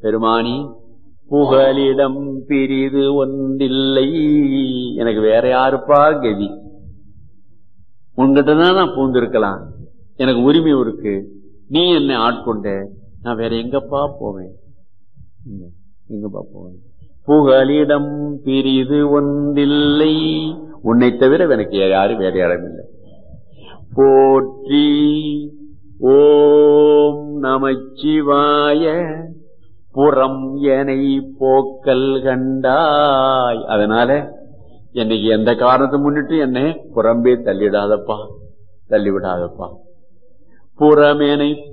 பெருமானி புகலிடம் பிரிது ஒன்றில்லை, எனக்கு வேற யாருப்பா கதி, உன்கிட்டதான் நான் பூந்திருக்கலாம், எனக்கு உரிமை இருக்கு, நீ என்னை ஆட்கொண்ட, நான் வேற எங்கப்பா போவேன், எங்கப்பா போவேன். புகலிடம் பிரிது ஒன்றில்லை, உன்னை தவிர எனக்கு யாரும் வேற யாரும் இல்லை. போற்றி ஓம் நமச்சிவாய புறம் எனை போக்கல் கண்டாய். அதனால என்னைக்கு எந்த காரணத்தை முன்னிட்டு என்னை புறம்பே தள்ளிவிடாதப்பா, தள்ளிவிடாதப்பா. புறமேனை